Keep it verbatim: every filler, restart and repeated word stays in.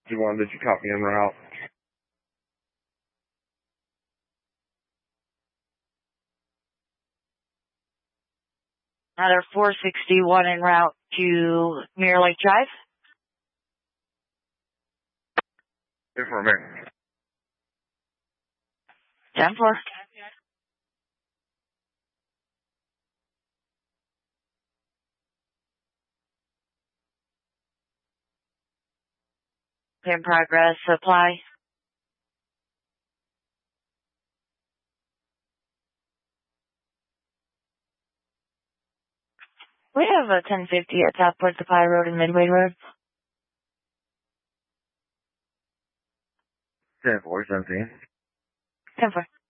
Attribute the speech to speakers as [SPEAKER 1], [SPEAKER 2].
[SPEAKER 1] Do you want, did you copy en route?
[SPEAKER 2] Another four sixty-one en route to Mirror Lake Drive.
[SPEAKER 1] Here for a minute.
[SPEAKER 2] ten four. In progress, supply. We have a ten fifty at Southport Supply Road and Midway Road.
[SPEAKER 1] ten four seventeen.
[SPEAKER 2] ten four.